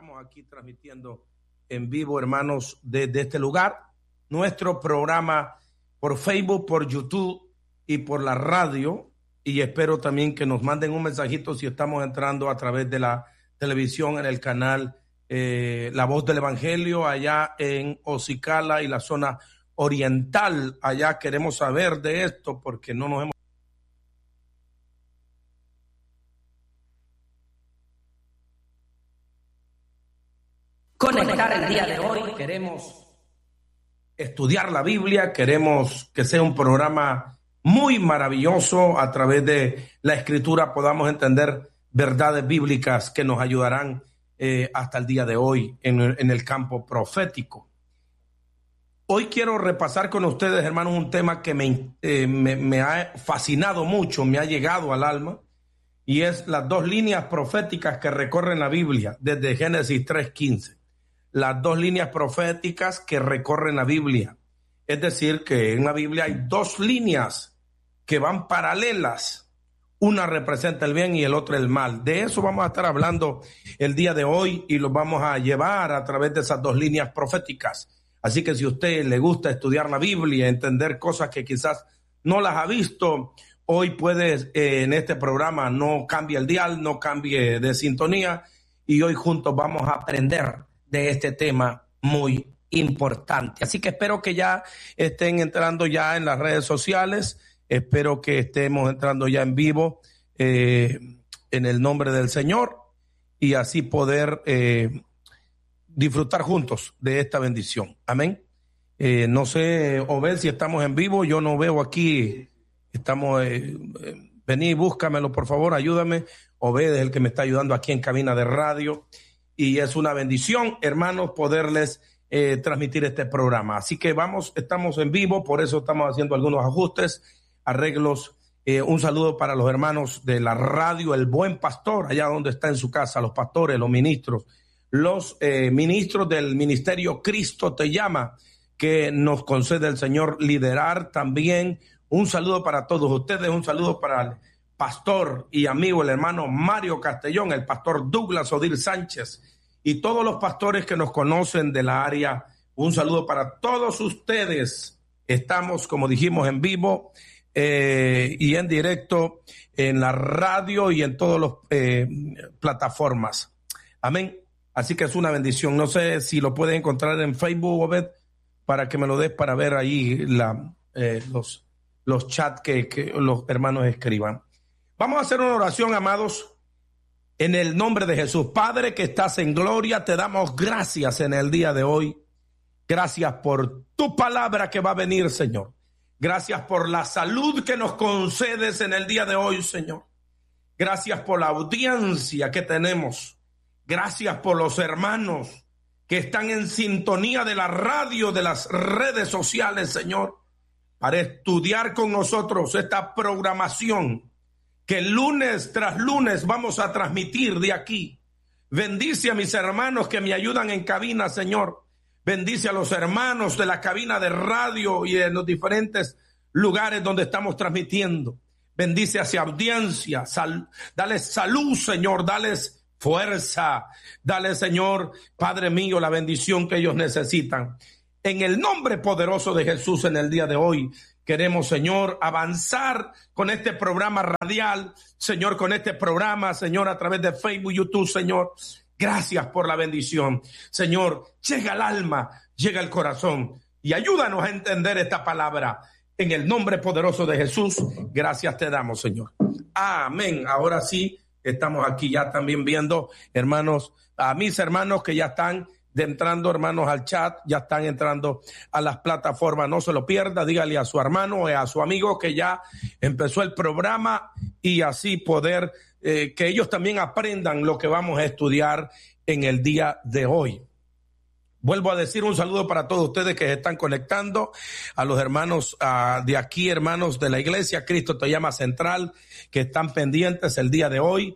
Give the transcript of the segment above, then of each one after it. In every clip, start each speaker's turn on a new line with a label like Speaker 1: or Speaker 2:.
Speaker 1: Estamos aquí transmitiendo en vivo, hermanos, desde este lugar, nuestro programa por Facebook, por YouTube y por la radio. Y espero también que nos manden un mensajito si estamos entrando a través de la televisión en el canal La Voz del Evangelio, allá en Ocicala y la zona oriental. Allá queremos saber de esto porque no nos hemos... conectar el día de hoy. Queremos estudiar la Biblia, queremos que sea un programa muy maravilloso. A través de la Escritura podamos entender verdades bíblicas que nos ayudarán hasta el día de hoy en el campo profético. Hoy quiero repasar con ustedes, hermanos, un tema que me ha fascinado mucho, me ha llegado al alma, y es las dos líneas proféticas que recorren la Biblia desde Génesis 3:15. Las dos líneas proféticas que recorren la Biblia. Es decir, que en la Biblia hay dos líneas que van paralelas. Una representa el bien y el otro el mal. De eso vamos a estar hablando el día de hoy y lo vamos a llevar a través de esas dos líneas proféticas. Así que si a usted le gusta estudiar la Biblia, entender cosas que quizás no las ha visto, hoy puede en este programa, no cambie el dial, no cambie de sintonía, y hoy juntos vamos a aprender de este tema muy importante. Así que espero que ya estén entrando ya en las redes sociales, espero que estemos entrando ya en vivo en el nombre del Señor, y así poder disfrutar juntos de esta bendición. Amén. No sé, Obed, si estamos en vivo, yo no veo aquí, estamos, vení, búscamelo por favor, ayúdame. Obed es el que me está ayudando aquí en cabina de radio. Y es una bendición, hermanos, poderles transmitir este programa. Así que estamos en vivo, por eso estamos haciendo algunos ajustes, arreglos. Un saludo para los hermanos de la radio El Buen Pastor, allá donde está en su casa, los pastores, los ministros del ministerio Cristo Te Llama, que nos concede el Señor liderar también. Un saludo para todos ustedes, un saludo para el pastor y amigo, el hermano Mario Castellón, el pastor Douglas Odil Sánchez y todos los pastores que nos conocen de la área. Un saludo para todos ustedes. Estamos, como dijimos, en vivo y en directo en la radio y en todas las plataformas. Amén. Así que es una bendición. No sé si lo pueden encontrar en Facebook, Obed, para que me lo des para ver ahí los chats que los hermanos escriban. Vamos a hacer una oración, amados, en el nombre de Jesús. Padre que estás en gloria, te damos gracias en el día de hoy. Gracias por tu palabra que va a venir, Señor. Gracias por la salud que nos concedes en el día de hoy, Señor. Gracias por la audiencia que tenemos. Gracias por los hermanos que están en sintonía de la radio, de las redes sociales, Señor, para estudiar con nosotros esta programación que lunes tras lunes vamos a transmitir de aquí. Bendice a mis hermanos que me ayudan en cabina, Señor. Bendice a los hermanos de la cabina de radio y en los diferentes lugares donde estamos transmitiendo. Bendice a esa audiencia. Dales salud, Señor. Dales fuerza. Dale, Señor, Padre mío, la bendición que ellos necesitan. En el nombre poderoso de Jesús, en el día de hoy, queremos, Señor, avanzar con este programa radial, Señor, con este programa, Señor, a través de Facebook, YouTube, Señor. Gracias por la bendición. Señor, llega al alma, llega al corazón y ayúdanos a entender esta palabra. En el nombre poderoso de Jesús, gracias te damos, Señor. Amén. Ahora sí, estamos aquí ya también viendo, hermanos, a mis hermanos que ya están entrando, hermanos, al chat, ya están entrando a las plataformas. No se lo pierda, dígale a su hermano o a su amigo que ya empezó el programa y así poder que ellos también aprendan lo que vamos a estudiar en el día de hoy. Vuelvo a decir un saludo para todos ustedes que se están conectando, a los hermanos de aquí, hermanos de la iglesia Cristo Te Llama Central, que están pendientes el día de hoy,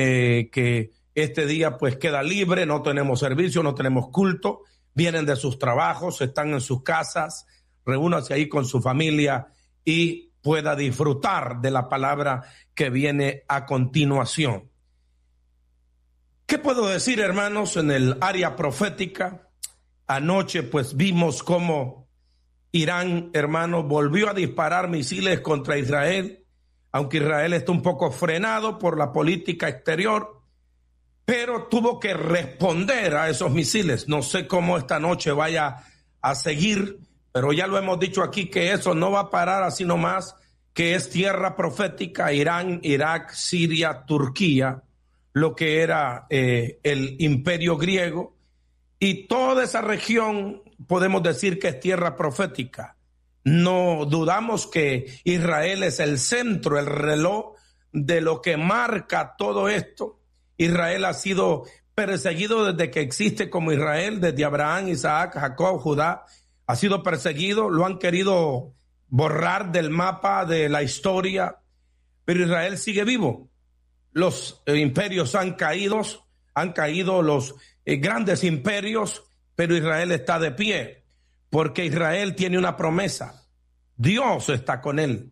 Speaker 1: que este día pues queda libre, no tenemos servicio, no tenemos culto, vienen de sus trabajos, están en sus casas, reúnanse ahí con su familia y pueda disfrutar de la palabra que viene a continuación. ¿Qué puedo decir, hermanos, en el área profética? Anoche pues vimos cómo Irán, hermanos, volvió a disparar misiles contra Israel, aunque Israel está un poco frenado por la política exterior, pero tuvo que responder a esos misiles. No sé cómo esta noche vaya a seguir, pero ya lo hemos dicho aquí que eso no va a parar así nomás, que es tierra profética, Irán, Irak, Siria, Turquía, lo que era el imperio griego, y toda esa región podemos decir que es tierra profética. No dudamos que Israel es el centro, el reloj de lo que marca todo esto. Israel ha sido perseguido desde que existe como Israel, desde Abraham, Isaac, Jacob, Judá. Ha sido perseguido, lo han querido borrar del mapa de la historia, pero Israel sigue vivo. Los imperios han caído los grandes imperios, pero Israel está de pie, porque Israel tiene una promesa. Dios está con él.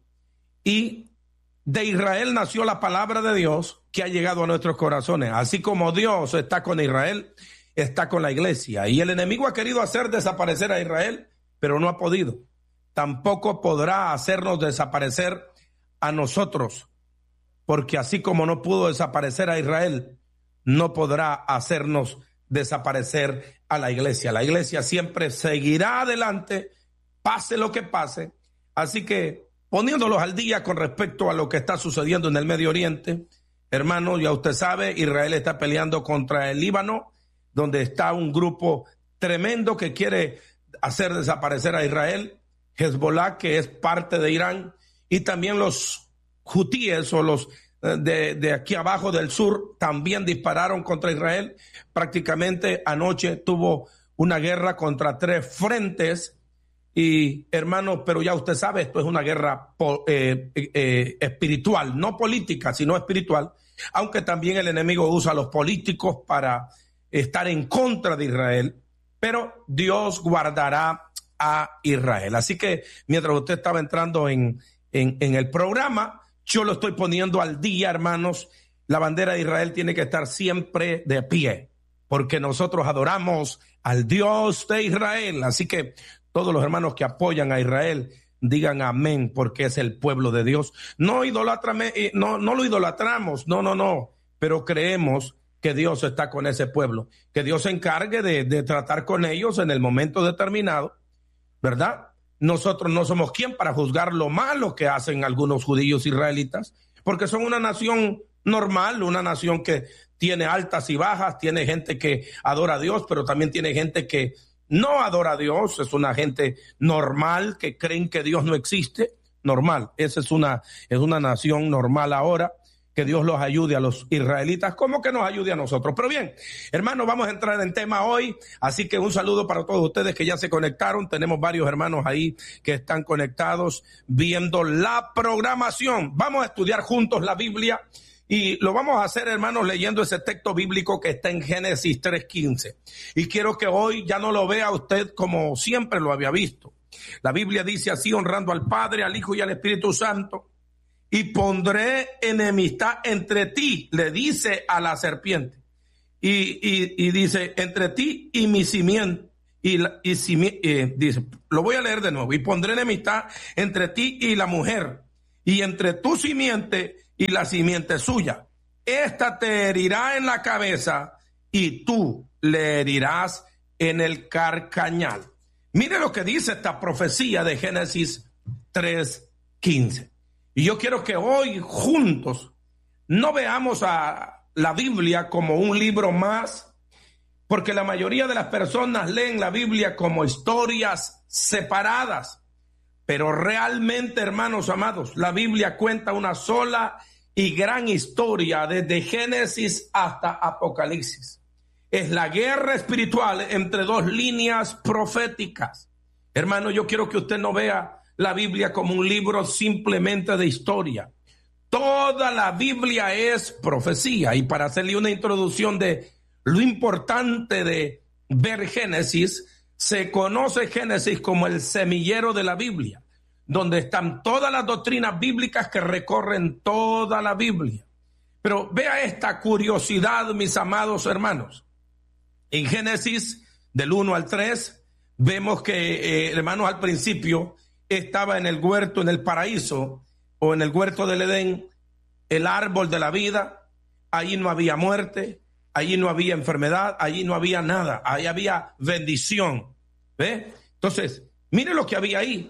Speaker 1: Y de Israel nació la palabra de Dios que ha llegado a nuestros corazones. Así como Dios está con Israel, está con la iglesia. Y el enemigo ha querido hacer desaparecer a Israel, pero no ha podido. Tampoco podrá hacernos desaparecer a nosotros, porque así como no pudo desaparecer a Israel, no podrá hacernos desaparecer a la iglesia. La iglesia siempre seguirá adelante, pase lo que pase. Así que poniéndolos al día con respecto a lo que está sucediendo en el Medio Oriente, hermano, ya usted sabe, Israel está peleando contra el Líbano, donde está un grupo tremendo que quiere hacer desaparecer a Israel, Hezbollah, que es parte de Irán, y también los hutíes o los de aquí abajo del sur también dispararon contra Israel. Prácticamente anoche tuvo una guerra contra 3 frentes y, hermano, pero ya usted sabe, esto es una guerra espiritual, no política, sino espiritual, aunque también el enemigo usa a los políticos para estar en contra de Israel, pero Dios guardará a Israel. Así que mientras usted estaba entrando en el programa, yo lo estoy poniendo al día, hermanos. La bandera de Israel tiene que estar siempre de pie, porque nosotros adoramos al Dios de Israel. Así que todos los hermanos que apoyan a Israel, digan amén, porque es el pueblo de Dios. No lo idolatramos, no, pero creemos que Dios está con ese pueblo, que Dios se encargue de tratar con ellos en el momento determinado, ¿verdad? Nosotros no somos quien para juzgar lo malo que hacen algunos judíos israelitas, porque son una nación normal, una nación que tiene altas y bajas, tiene gente que adora a Dios, pero también tiene gente que no adora a Dios, es una gente normal que creen que Dios no existe, normal. Esa es una nación normal ahora. Que Dios los ayude a los israelitas, como que nos ayude a nosotros. Pero bien, hermanos, vamos a entrar en tema hoy, así que un saludo para todos ustedes que ya se conectaron. Tenemos varios hermanos ahí que están conectados viendo la programación. Vamos a estudiar juntos la Biblia y lo vamos a hacer, hermanos, leyendo ese texto bíblico que está en Génesis 3:15. Y quiero que hoy ya no lo vea usted como siempre lo había visto. La Biblia dice así, honrando al Padre, al Hijo y al Espíritu Santo. Y pondré enemistad entre ti, le dice a la serpiente. Y dice, entre ti y mi simiente. Dice, lo voy a leer de nuevo. Y pondré enemistad entre ti y la mujer, y entre tu simiente y la simiente suya. Esta te herirá en la cabeza, y tú le herirás en el carcañal. Mire lo que dice esta profecía de Génesis 3:15. Y yo quiero que hoy juntos no veamos a la Biblia como un libro más, porque la mayoría de las personas leen la Biblia como historias separadas. Pero realmente, hermanos amados, la Biblia cuenta una sola y gran historia desde Génesis hasta Apocalipsis. Es la guerra espiritual entre 2 líneas proféticas. Hermano, yo quiero que usted no vea la Biblia como un libro simplemente de historia. Toda la Biblia es profecía. Y para hacerle una introducción de lo importante de ver Génesis, se conoce Génesis como el semillero de la Biblia, donde están todas las doctrinas bíblicas que recorren toda la Biblia. Pero vea esta curiosidad, mis amados hermanos. En Génesis, del 1 al 3, vemos que, hermanos, al principio estaba en el huerto, en el paraíso, o en el huerto del Edén, el árbol de la vida. Allí no había muerte, allí no había enfermedad, allí no había nada, ahí había bendición. ¿Ve? Entonces, mire lo que había ahí.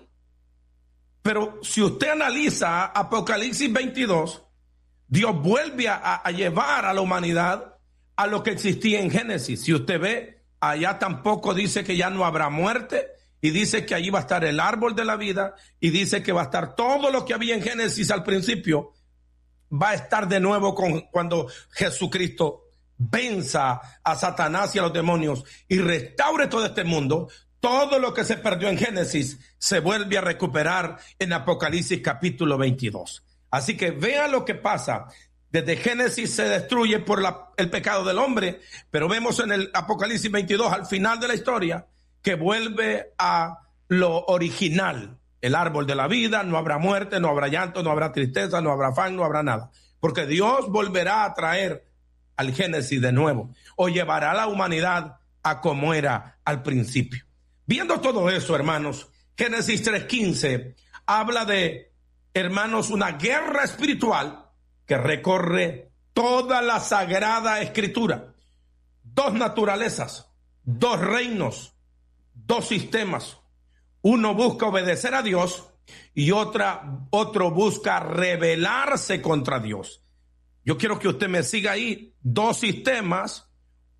Speaker 1: Pero si usted analiza Apocalipsis 22, Dios vuelve a llevar a la humanidad a lo que existía en Génesis. Si usted ve, allá tampoco dice que ya no habrá muerte, y dice que allí va a estar el árbol de la vida, y dice que va a estar todo lo que había en Génesis al principio, va a estar de nuevo cuando Jesucristo venza a Satanás y a los demonios y restaure todo este mundo. Todo lo que se perdió en Génesis se vuelve a recuperar en Apocalipsis capítulo 22. Así que vean lo que pasa. Desde Génesis se destruye por el pecado del hombre, pero vemos en el Apocalipsis 22, al final de la historia, que vuelve a lo original. El árbol de la vida, no habrá muerte, no habrá llanto, no habrá tristeza, no habrá afán, no habrá nada. Porque Dios volverá a traer al Génesis de nuevo, o llevará a la humanidad a como era al principio. Viendo todo eso, hermanos, Génesis 3:15 habla de, hermanos, una guerra espiritual que recorre toda la Sagrada Escritura. Dos naturalezas, dos reinos, dos sistemas. Uno busca obedecer a Dios y otro busca rebelarse contra Dios. Yo quiero que usted me siga ahí. Dos sistemas,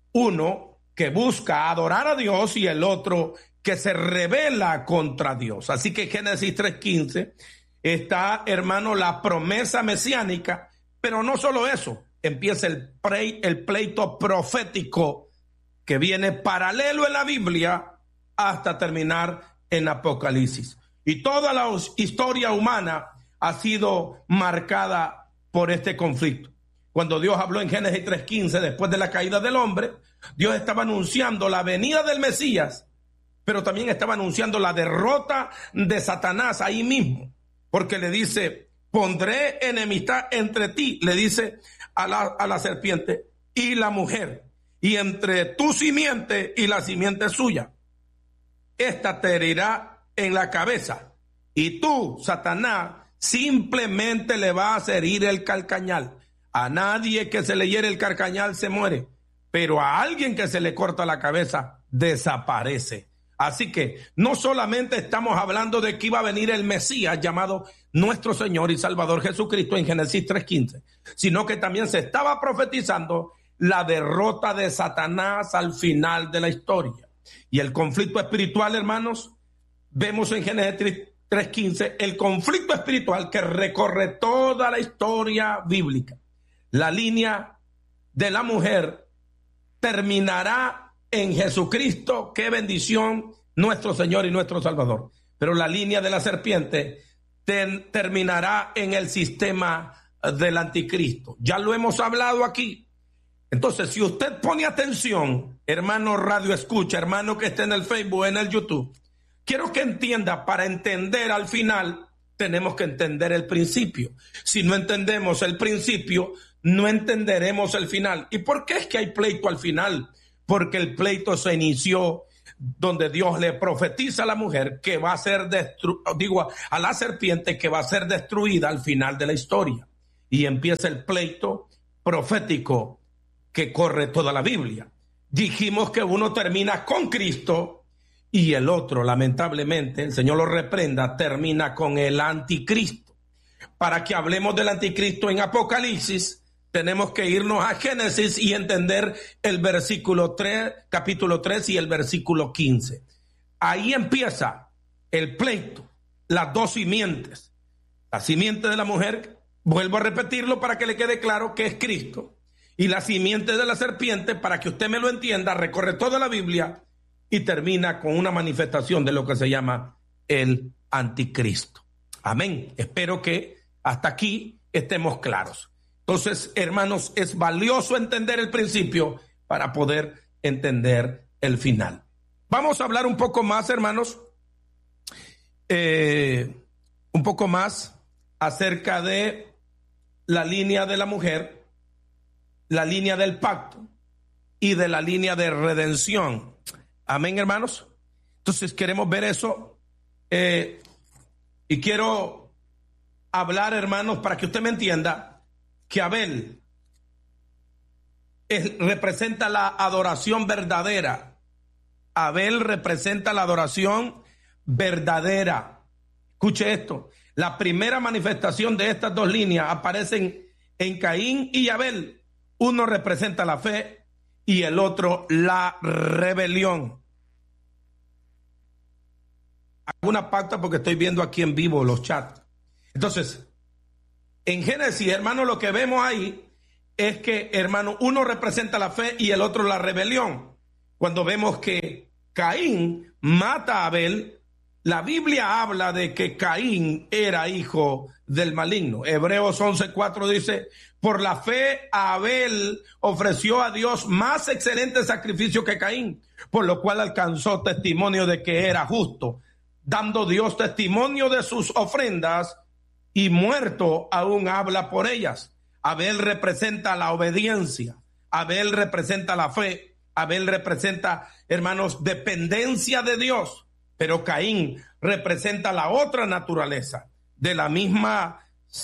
Speaker 1: uno que busca adorar a Dios y el otro que se rebela contra Dios. Así que Génesis 3:15 está, hermano, la promesa mesiánica, pero no solo eso, empieza el pleito profético que viene paralelo en la Biblia hasta terminar en Apocalipsis. Y toda la historia humana ha sido marcada por este conflicto. Cuando Dios habló en Génesis 3:15, después de la caída del hombre, Dios estaba anunciando la venida del Mesías, pero también estaba anunciando la derrota de Satanás ahí mismo, porque le dice, pondré enemistad entre ti, le dice a la serpiente y la mujer, y entre tu simiente y la simiente suya. Esta te herirá en la cabeza, y tú, Satanás, simplemente le vas a herir el calcañal. A nadie que se le hiere el calcañal se muere, pero a alguien que se le corta la cabeza desaparece. Así que no solamente estamos hablando de que iba a venir el Mesías llamado nuestro Señor y Salvador Jesucristo en Génesis 3:15, sino que también se estaba profetizando la derrota de Satanás al final de la historia. Y el conflicto espiritual, hermanos, vemos en Génesis 3:15 el conflicto espiritual que recorre toda la historia bíblica. La línea de la mujer terminará en Jesucristo, qué bendición, nuestro Señor y nuestro Salvador. Pero la línea de la serpiente terminará en el sistema del anticristo. Ya lo hemos hablado aquí. Entonces, si usted pone atención, hermano radio escucha, hermano que esté en el Facebook, en el YouTube, quiero que entienda, para entender al final, tenemos que entender el principio. Si no entendemos el principio, no entenderemos el final. ¿Y por qué es que hay pleito al final? Porque el pleito se inició donde Dios le profetiza a la mujer que va a ser a la serpiente que va a ser destruida al final de la historia. Y empieza el pleito profético que corre toda la Biblia. Dijimos que uno termina con Cristo y el otro, lamentablemente, el Señor lo reprenda, termina con el anticristo. Para que hablemos del anticristo en Apocalipsis, tenemos que irnos a Génesis y entender el versículo 3, capítulo 3 y el versículo 15. Ahí empieza el pleito, las dos simientes. La simiente de la mujer, vuelvo a repetirlo para que le quede claro que es Cristo. Y la simiente de la serpiente, para que usted me lo entienda, recorre toda la Biblia y termina con una manifestación de lo que se llama el anticristo. Amén. Espero que hasta aquí estemos claros. Entonces, hermanos, es valioso entender el principio para poder entender el final. Vamos a hablar un poco más, hermanos, un poco más acerca de la línea de la mujer la línea del pacto y de la línea de redención. Amén, hermanos. Entonces queremos ver eso y quiero hablar, hermanos, para que usted me entienda que Abel representa la adoración verdadera. Abel representa la adoración verdadera. Escuche esto. La primera manifestación de estas dos líneas aparecen en Caín y Abel. Uno representa la fe y el otro la rebelión. Hago una pauta porque estoy viendo aquí en vivo los chats. Entonces, en Génesis, hermano, lo que vemos ahí es que, hermano, uno representa la fe y el otro la rebelión. Cuando vemos que Caín mata a Abel, la Biblia habla de que Caín era hijo del maligno. Hebreos 11:4 dice, por la fe Abel ofreció a Dios más excelente sacrificio que Caín, por lo cual alcanzó testimonio de que era justo, dando Dios testimonio de sus ofrendas, y muerto aún habla por ellas. Abel representa la obediencia, Abel representa la fe, Abel representa, hermanos, dependencia de Dios, pero Caín representa la otra naturaleza. De la misma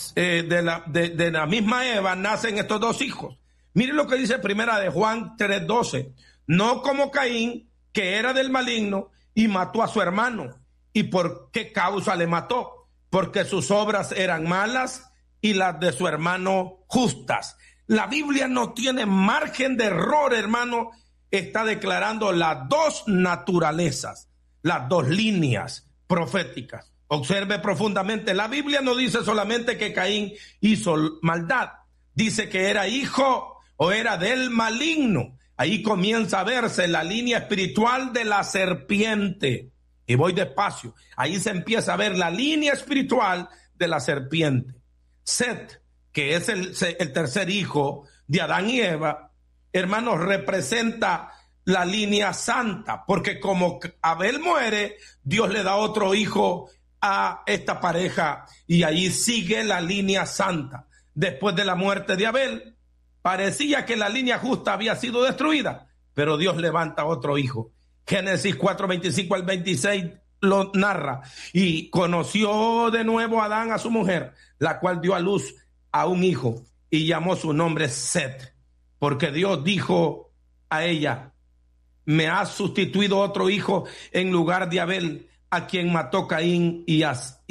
Speaker 1: Eva nacen estos dos hijos. Miren lo que dice primera de Juan 3:12. No como Caín, que era del maligno y mató a su hermano. ¿Y por qué causa le mató? Porque sus obras eran malas y las de su hermano justas. La Biblia no tiene margen de error, hermano. Está declarando las dos naturalezas, las dos líneas proféticas. Observe profundamente, la Biblia no dice solamente que Caín hizo maldad, dice que era hijo o era del maligno. Ahí comienza a verse la línea espiritual de la serpiente. Y voy despacio. Ahí se empieza a ver la línea espiritual de la serpiente. Set, que es el tercer hijo de Adán y Eva, hermanos, representa la línea santa, porque como Abel muere, Dios le da otro hijo a esta pareja y ahí sigue la línea santa. Después de la muerte de Abel, parecía que la línea justa había sido destruida, pero Dios levanta otro hijo. Génesis 4:25 al 26 lo narra. Y conoció de nuevo Adán a su mujer, la cual dio a luz a un hijo y llamó su nombre Set, porque Dios dijo a ella, me has sustituido otro hijo en lugar de Abel, a quien mató Caín, y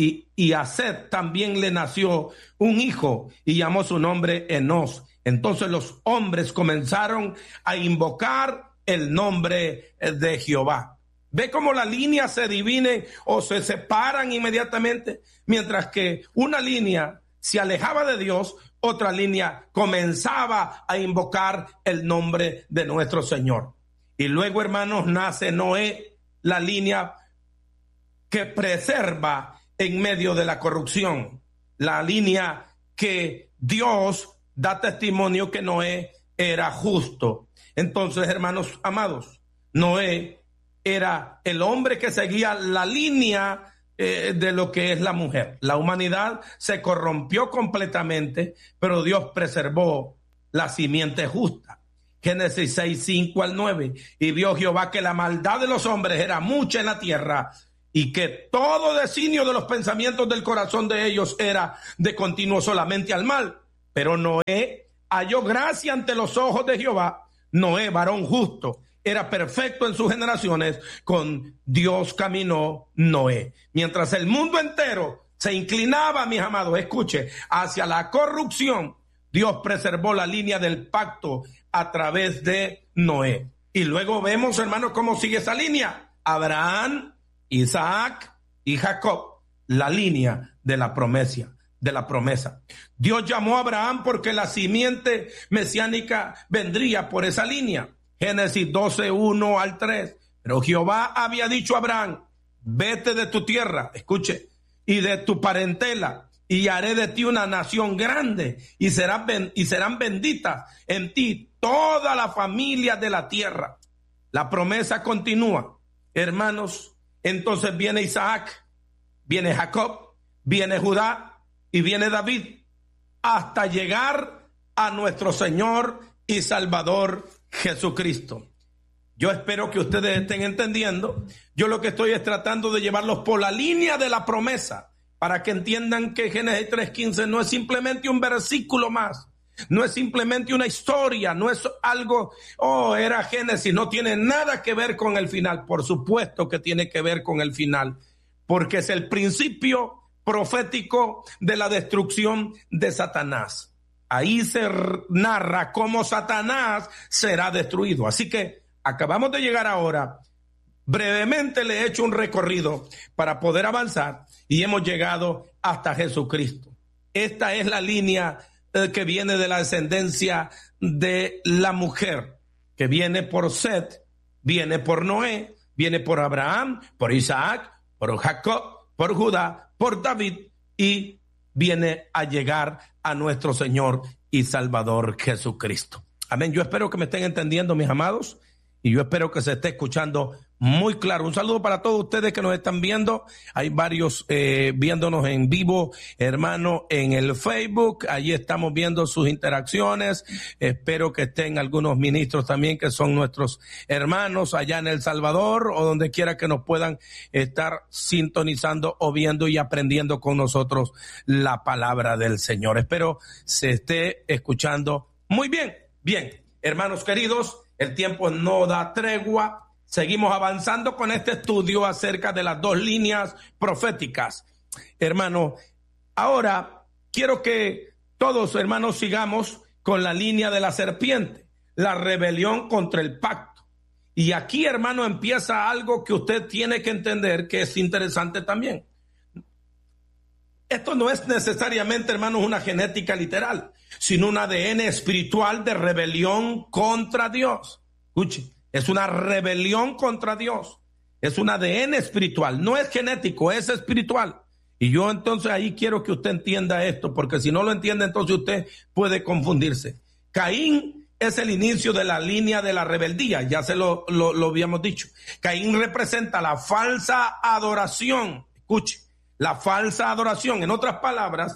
Speaker 1: a Set también le nació un hijo y llamó su nombre Enós. Entonces los hombres comenzaron a invocar el nombre de Jehová. ¿Ve cómo las líneas se dividen o se separan inmediatamente? Mientras que una línea se alejaba de Dios, otra línea comenzaba a invocar el nombre de nuestro Señor. Y luego, hermanos, nace Noé, la línea que preserva en medio de la corrupción, la línea que Dios da testimonio que Noé era justo. Entonces, hermanos amados, Noé era el hombre que seguía la línea de lo que es la mujer. La humanidad se corrompió completamente, pero Dios preservó la simiente justa. Génesis 6:5 al 9. Y vio Jehová que la maldad de los hombres era mucha en la tierra, y que todo designio de los pensamientos del corazón de ellos era de continuo solamente al mal. Pero Noé halló gracia ante los ojos de Jehová. Noé, varón justo, era perfecto en sus generaciones, con Dios caminó Noé. Mientras el mundo entero se inclinaba, mis amados, escuche, hacia la corrupción, Dios preservó la línea del pacto a través de Noé. Y luego vemos, hermanos, cómo sigue esa línea. Abraham, Isaac y Jacob, la línea de la promesa. Dios llamó a Abraham porque la simiente mesiánica vendría por esa línea. Génesis 12:1 al 3. Pero Jehová había dicho a Abraham, vete de tu tierra, escuche, y de tu parentela, y haré de ti una nación grande, y serán benditas en ti toda la familia de la tierra. La promesa continúa, hermanos. Entonces viene Isaac, viene Jacob, viene Judá y viene David, hasta llegar a nuestro Señor y Salvador Jesucristo. Yo espero que ustedes estén entendiendo. Yo lo que estoy es tratando de llevarlos por la línea de la promesa para que entiendan que Génesis 3:15 no es simplemente un versículo más. No es simplemente una historia, no es algo, era Génesis, no tiene nada que ver con el final. Por supuesto que tiene que ver con el final, porque es el principio profético de la destrucción de Satanás. Ahí se narra cómo Satanás será destruido. Así que acabamos de llegar ahora. Brevemente le he hecho un recorrido para poder avanzar y hemos llegado hasta Jesucristo. Esta es la línea que viene de la descendencia de la mujer, que viene por Set, viene por Noé, viene por Abraham, por Isaac, por Jacob, por Judá, por David, y viene a llegar a nuestro Señor y Salvador Jesucristo. Amén. Yo espero que me estén entendiendo, mis amados, y yo espero que se esté escuchando muy claro. Un saludo para todos ustedes que nos están viendo. Hay varios viéndonos en vivo, hermano, en el Facebook. Allí estamos viendo sus interacciones. Espero que estén algunos ministros también que son nuestros hermanos allá en El Salvador o donde quiera que nos puedan estar sintonizando o viendo y aprendiendo con nosotros la palabra del Señor. Espero se esté escuchando muy bien. Bien, hermanos queridos, el tiempo no da tregua. Seguimos avanzando con este estudio acerca de las dos líneas proféticas. Hermano, ahora quiero que todos, hermanos, sigamos con la línea de la serpiente, la rebelión contra el pacto. Y aquí, hermano, empieza algo que usted tiene que entender que es interesante también. Esto no es necesariamente, hermanos, una genética literal, sino un ADN espiritual de rebelión contra Dios. Escuche. Es una rebelión contra Dios. Es un ADN espiritual. No es genético, es espiritual. Y yo entonces ahí quiero que usted entienda esto, porque si no lo entiende, entonces usted puede confundirse. Caín es el inicio de la línea de la rebeldía. Ya se lo habíamos dicho. Caín representa la falsa adoración. Escuche, la falsa adoración. En otras palabras,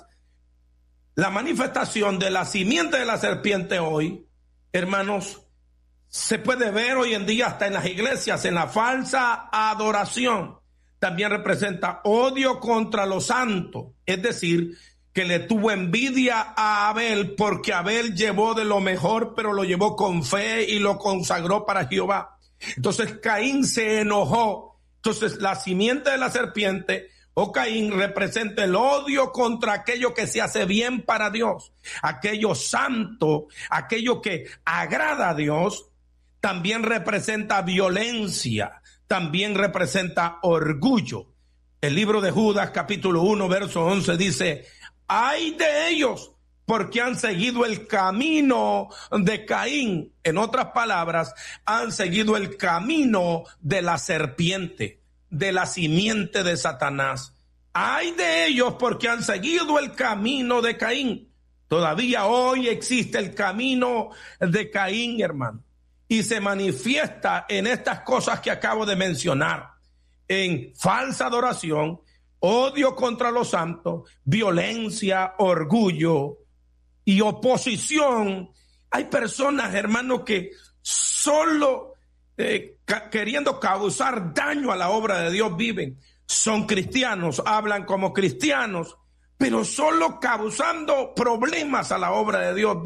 Speaker 1: la manifestación de la simiente de la serpiente hoy, hermanos, se puede ver hoy en día hasta en las iglesias, en la falsa adoración. También representa odio contra los santos, es decir, que le tuvo envidia a Abel porque Abel llevó de lo mejor, pero lo llevó con fe y lo consagró para Jehová. Entonces Caín se enojó. Entonces la simiente de la serpiente o Caín representa el odio contra aquello que se hace bien para Dios, aquello santo, aquello que agrada a Dios. También representa violencia, también representa orgullo. El libro de Judas, capítulo 1, verso 11, dice: ¡ay de ellos! Porque han seguido el camino de Caín. En otras palabras, han seguido el camino de la serpiente, de la simiente de Satanás. ¡Ay de ellos! Porque han seguido el camino de Caín. Todavía hoy existe el camino de Caín, hermano. Y se manifiesta en estas cosas que acabo de mencionar, en falsa adoración, odio contra los santos, violencia, orgullo y oposición. Hay personas, hermanos, que solo queriendo causar daño a la obra de Dios viven. Son cristianos, hablan como cristianos, pero solo causando problemas a la obra de Dios